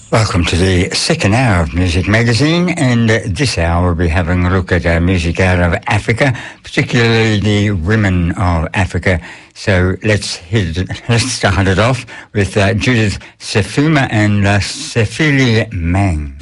Welcome to the second hour of Music Magazine, and this hour we'll be having a look at music out of Africa, particularly the women of Africa. So let's start it off with Judith Sefuma and Sefili Mang.